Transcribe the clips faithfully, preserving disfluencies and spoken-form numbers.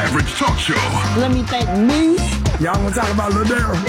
average talk show. Let me thank me. Y'all want to talk about Lil Daryl?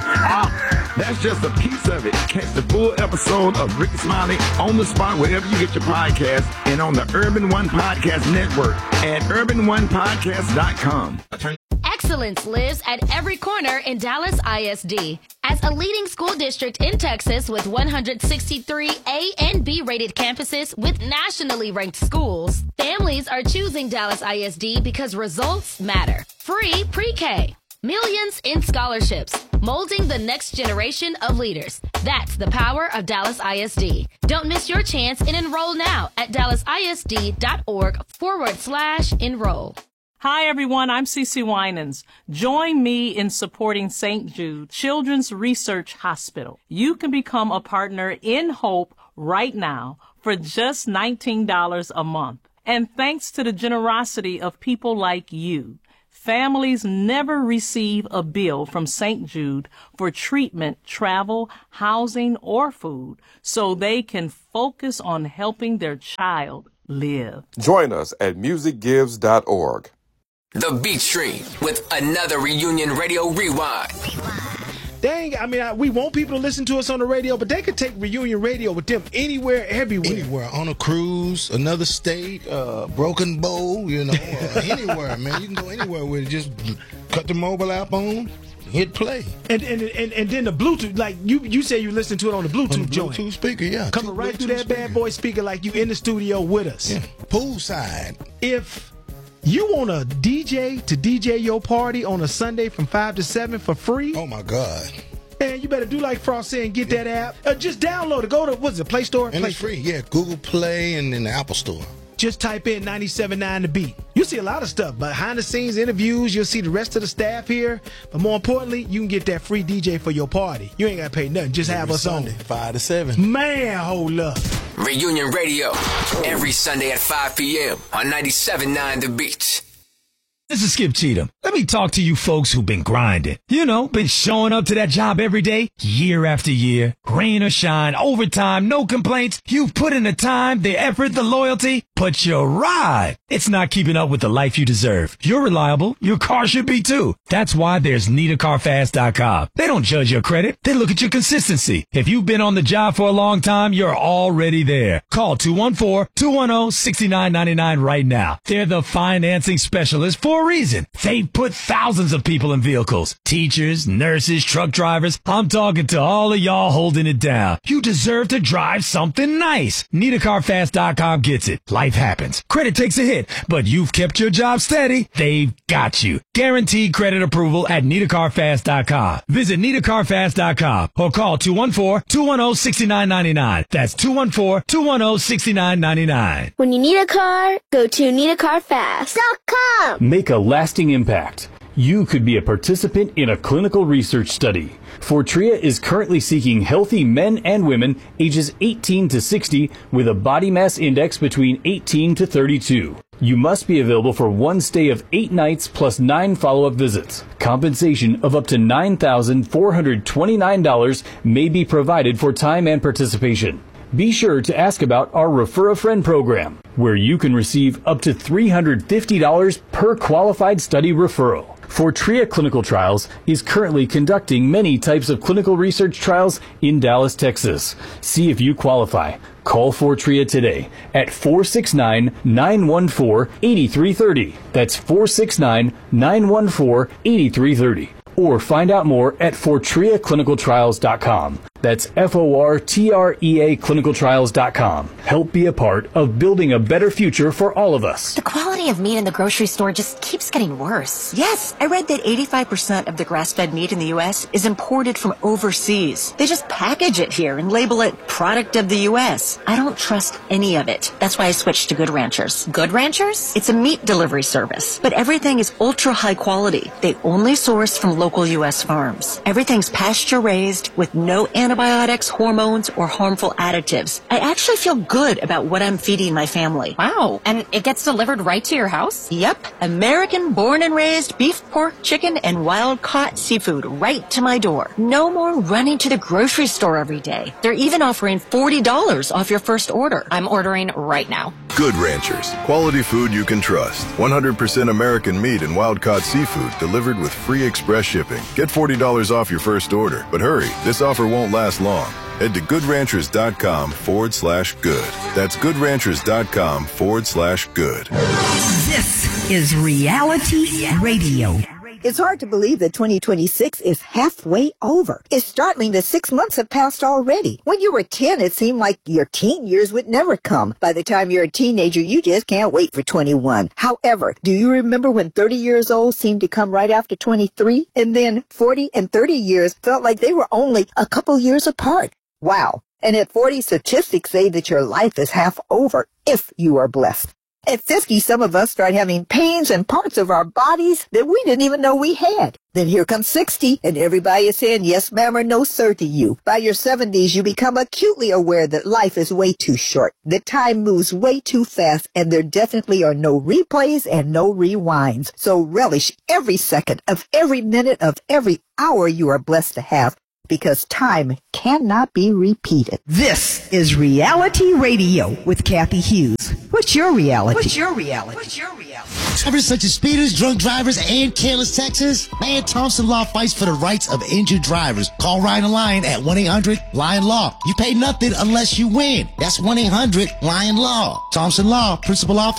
That's just a piece of it. Catch the full episode of Ricky Smiley on the spot wherever you get your podcast and on the Urban One Podcast Network at urban one podcast dot com. Excellence lives at every corner in Dallas I S D. As a leading school district in Texas with one hundred sixty-three A and B rated campuses with nationally ranked schools, families are choosing Dallas I S D because results matter. Free pre-K. Millions in scholarships, molding the next generation of leaders. That's the power of Dallas I S D. Don't miss your chance and enroll now at dallasisd.org forward slash enroll. Hi, everyone. I'm Cece Winans. Join me in supporting Saint Jude Children's Research Hospital. You can become a partner in Hope right now for just nineteen dollars a month. And thanks to the generosity of people like you, families never receive a bill from Saint Jude for treatment, travel, housing, or food, so they can focus on helping their child live. Join us at music gives dot org. The Beat Stream with another Reunion Radio Rewind. Dang, I mean, I, we want people to listen to us on the radio, but they could take Reunion Radio with them anywhere, everywhere. Anywhere, on a cruise, another state, uh, Broken Bow, you know, uh, anywhere, man. You can go anywhere with it. Just cut the mobile app on, hit play. And and and, and then the Bluetooth, like you you say you listen to it on the Bluetooth on the joint. Bluetooth speaker, yeah. Coming right through that bad boy speaker like you in the studio with us. Yeah, poolside. If you want a D J to D J your party on a Sunday from five to seven for free? Oh, my God. Man, you better do like Frost said and get yeah. that app. Uh, just download it. Go to, what's it, Play Store? And Play it's free, yeah. Google Play and in the Apple Store. Just type in ninety-seven point nine The Beat. You'll see a lot of stuff. Behind the scenes interviews. You'll see the rest of the staff here. But more importantly, you can get that free D J for your party. You ain't got to pay nothing. Just Every have us Sunday, on. five to seven. Man, hold up. Reunion Radio, every Sunday at five p.m. on ninety-seven point nine The Beat. This is Skip Cheatham. Let me talk to you folks who've been grinding. You know, been showing up to that job every day, year after year, rain or shine, overtime, no complaints. You've put in the time, the effort, the loyalty, but your ride, it's not keeping up with the life you deserve. You're reliable. Your car should be too. That's why there's Nita Car Fast dot com. They don't judge your credit. They look at your consistency. If you've been on the job for a long time, you're already there. Call two one four, two one zero, six nine nine nine right now. They're the financing specialist for a reason. They've put thousands of people in vehicles. Teachers, nurses, truck drivers. I'm talking to all of y'all holding it down. You deserve to drive something nice. Nita Car Fast dot com gets it. Life happens. Credit takes a hit, but you've kept your job steady. They've got you. Guaranteed credit approval at Nita Car Fast dot com. Visit Nita Car Fast dot com or call two one four, two one zero, six nine nine nine. That's two one four, two one zero, six nine nine nine. When you need a car, go to Nita Car Fast dot com. Make a lasting impact. You could be a participant in a clinical research study. Fortrea is currently seeking healthy men and women ages eighteen to sixty with a body mass index between eighteen to thirty-two. You must be available for one stay of eight nights plus nine follow-up visits. Compensation of up to nine thousand four hundred twenty-nine dollars may be provided for time and participation. Be sure to ask about our Refer a Friend program, where you can receive up to three hundred fifty dollars per qualified study referral. Fortrea Clinical Trials is currently conducting many types of clinical research trials in Dallas, Texas. See if you qualify. Call Fortrea today at four six nine, nine one four, eight three three zero. That's four six nine, nine one four, eight three three zero. Or find out more at Fortrea Clinical Trials dot com. That's F O R T R E A Clinical Trials dot com. Help be a part of building a better future for all of us. The quality of meat in the grocery store just keeps getting worse. Yes, I read that eighty-five percent of the grass-fed meat in the U S is imported from overseas. They just package it here and label it product of the U S. I don't trust any of it. That's why I switched to Good Ranchers. Good Ranchers? It's a meat delivery service, but everything is ultra high quality. They only source from local U S farms. Everything's pasture-raised with no antibiotics, hormones, or harmful additives. I actually feel good about what I'm feeding my family. Wow. And it gets delivered right to your house? Yep. American born and raised beef, pork, chicken, and wild-caught seafood right to my door. No more running to the grocery store every day. They're even offering forty dollars off your first order. I'm ordering right now. Good Ranchers. Quality food you can trust. one hundred percent American meat and wild-caught seafood delivered with free express shipping. Get forty dollars off your first order. But hurry, this offer won't last long. Head to goodranchers.com forward slash good. That's goodranchers.com forward slash good. This is Reality Radio. It's hard to believe that twenty twenty-six is halfway over. It's startling that six months have passed already. When you were ten, it seemed like your teen years would never come. By the time you're a teenager, you just can't wait for twenty-one. However, do you remember when thirty years old seemed to come right after twenty-three? And then forty and thirty years felt like they were only a couple years apart. Wow. And at forty, statistics say that your life is half over if you are blessed. At fifty, some of us start having pains in parts of our bodies that we didn't even know we had. Then here comes sixty, and everybody is saying yes, ma'am, or no, sir to you. By your seventies, you become acutely aware that life is way too short, that time moves way too fast, and there definitely are no replays and no rewinds. So relish every second of every minute of every hour you are blessed to have, because time cannot be repeated. This is Reality Radio with Kathy Hughes. What's your reality? What's your reality? What's your reality? Drivers such as speeders, drunk drivers, and careless Texas. Man, Thompson Law fights for the rights of injured drivers. Call Ryan Lion at one eight hundred Lion Law. You pay nothing unless you win. That's one eight hundred Lion Law. Thompson Law, principal office.